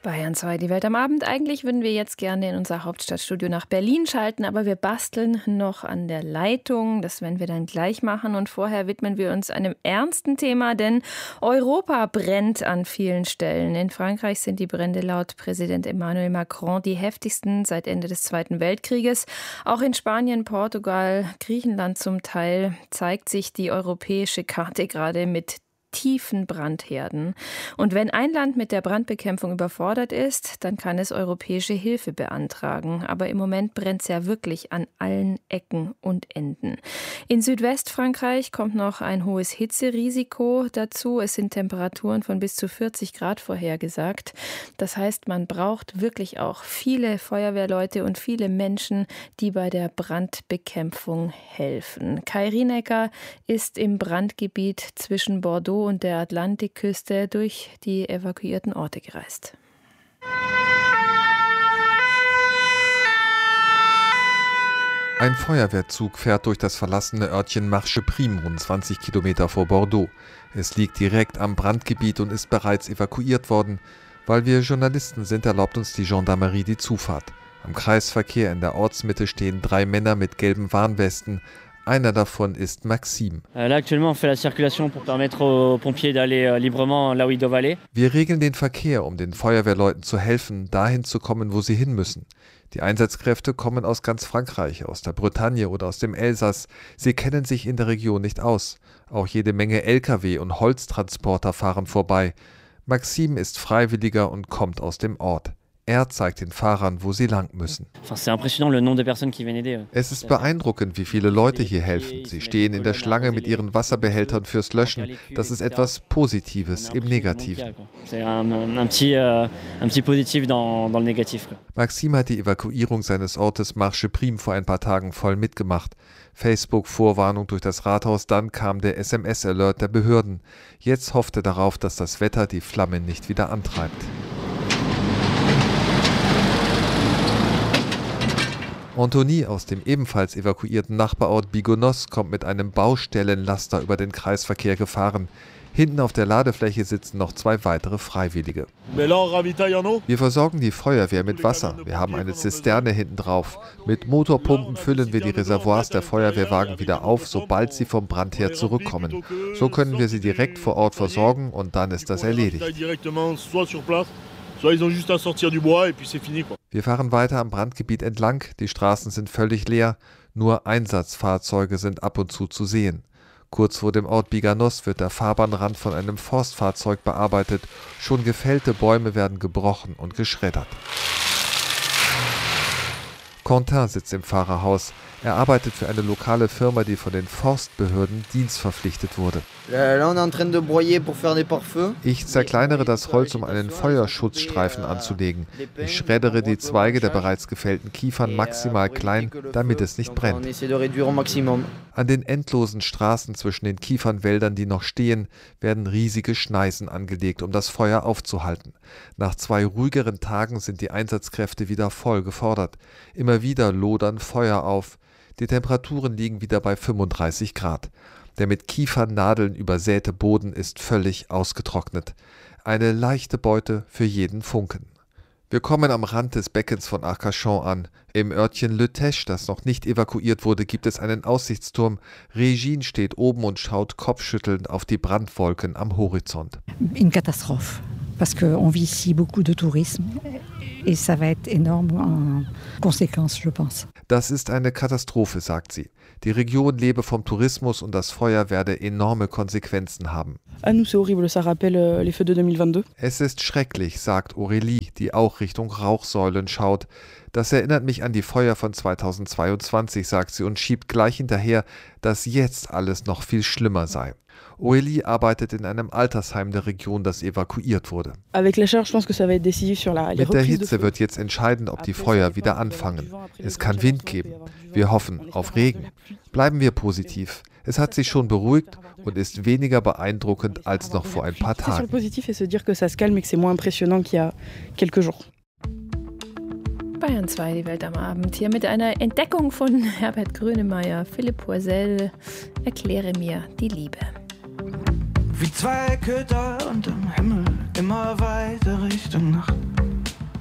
Bayern 2, die Welt am Abend. Eigentlich würden wir jetzt gerne in unser Hauptstadtstudio nach Berlin schalten, aber wir basteln noch an der Leitung. Das werden wir dann gleich machen. Und vorher widmen wir uns einem ernsten Thema, denn Europa brennt an vielen Stellen. In Frankreich sind die Brände laut Präsident Emmanuel Macron die heftigsten seit Ende des Zweiten Weltkrieges. Auch in Spanien, Portugal, Griechenland zum Teil zeigt sich die europäische Karte gerade mit tiefen Brandherden. Und wenn ein Land mit der Brandbekämpfung überfordert ist, dann kann es europäische Hilfe beantragen. Aber im Moment brennt es ja wirklich an allen Ecken und Enden. In Südwestfrankreich kommt noch ein hohes Hitzerisiko dazu. Es sind Temperaturen von bis zu 40 Grad vorhergesagt. Das heißt, man braucht wirklich auch viele Feuerwehrleute und viele Menschen, die bei der Brandbekämpfung helfen. Kai Rienecker ist im Brandgebiet zwischen Bordeaux und der Atlantikküste durch die evakuierten Orte gereist. Ein Feuerwehrzug fährt durch das verlassene Örtchen Marche-Prime, rund 20 Kilometer vor Bordeaux. Es liegt direkt am Brandgebiet und ist bereits evakuiert worden. Weil wir Journalisten sind, erlaubt uns die Gendarmerie die Zufahrt. Am Kreisverkehr in der Ortsmitte stehen 3 Männer mit gelben Warnwesten. Einer davon ist Maxime. Wir regeln den Verkehr, um den Feuerwehrleuten zu helfen, dahin zu kommen, wo sie hin müssen. Die Einsatzkräfte kommen aus ganz Frankreich, aus der Bretagne oder aus dem Elsass. Sie kennen sich in der Region nicht aus. Auch jede Menge Lkw und Holztransporter fahren vorbei. Maxime ist Freiwilliger und kommt aus dem Ort. Er zeigt den Fahrern, wo sie lang müssen. Es ist beeindruckend, wie viele Leute hier helfen. Sie stehen in der Schlange mit ihren Wasserbehältern fürs Löschen. Das ist etwas Positives im Negativen. Maxime hat die Evakuierung seines Ortes Marche-Prime vor ein paar Tagen voll mitgemacht. Facebook-Vorwarnung durch das Rathaus, dann kam der SMS-Alert der Behörden. Jetzt hofft er darauf, dass das Wetter die Flammen nicht wieder antreibt. Anthony aus dem ebenfalls evakuierten Nachbarort Bigonos kommt mit einem Baustellenlaster über den Kreisverkehr gefahren. Hinten auf der Ladefläche sitzen noch 2 weitere Freiwillige. Wir versorgen die Feuerwehr mit Wasser. Wir haben eine Zisterne hinten drauf. Mit Motorpumpen füllen wir die Reservoirs der Feuerwehrwagen wieder auf, sobald sie vom Brandherd zurückkommen. So können wir sie direkt vor Ort versorgen und dann ist das erledigt. Wir fahren weiter am Brandgebiet entlang. Die Straßen sind völlig leer. Nur Einsatzfahrzeuge sind ab und zu sehen. Kurz vor dem Ort Biganos wird der Fahrbahnrand von einem Forstfahrzeug bearbeitet. Schon gefällte Bäume werden gebrochen und geschreddert. Quentin sitzt im Fahrerhaus. Er arbeitet für eine lokale Firma, die von den Forstbehörden dienstverpflichtet wurde. Ich zerkleinere das Holz, um einen Feuerschutzstreifen anzulegen. Ich schreddere die Zweige der bereits gefällten Kiefern maximal klein, damit es nicht brennt. An den endlosen Straßen zwischen den Kiefernwäldern, die noch stehen, werden riesige Schneisen angelegt, um das Feuer aufzuhalten. Nach 2 ruhigeren Tagen sind die Einsatzkräfte wieder voll gefordert. Immer wieder lodern Feuer auf. Die Temperaturen liegen wieder bei 35 Grad. Der mit Kiefernadeln übersäte Boden ist völlig ausgetrocknet. Eine leichte Beute für jeden Funken. Wir kommen am Rand des Beckens von Arcachon an. Im Örtchen Le Teche, das noch nicht evakuiert wurde, gibt es einen Aussichtsturm. Regine steht oben und schaut kopfschüttelnd auf die Brandwolken am Horizont. Une catastrophe, parce qu'on vit ici beaucoup de tourisme. Et ça va être énorme en conséquence, je pense. Das ist eine Katastrophe, sagt sie. Die Region lebe vom Tourismus und das Feuer werde enorme Konsequenzen haben. Es ist schrecklich, sagt Aurélie, die auch Richtung Rauchsäulen schaut. Das erinnert mich an die Feuer von 2022, sagt sie und schiebt gleich hinterher, dass jetzt alles noch viel schlimmer sei. Aurélie arbeitet in einem Altersheim der Region, das evakuiert wurde. Mit der Hitze wird jetzt entscheidend, ob die Feuer wieder anfangen. Es kann Wind geben. Wir hoffen auf Regen. Bleiben wir positiv. Es hat sich schon beruhigt und ist weniger beeindruckend als noch vor ein paar Tagen. Bayern 2, die Welt am Abend. Hier mit einer Entdeckung von Herbert Grönemeyer. Philipp Poisel, erkläre mir die Liebe. Wie 2 Köter und im Himmel immer weiter.